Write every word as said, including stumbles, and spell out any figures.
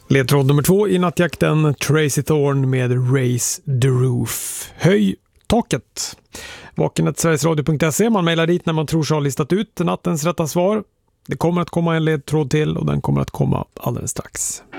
Ledtråd nummer två i nattjakten, Tracy Thorn med Raise the Roof. Höj taket. Vakenet sverigesradio punkt se. Man mejlar dit när man tror sig ha listat ut nattens rätta svar. Det kommer att komma en ledtråd till och den kommer att komma alldeles strax.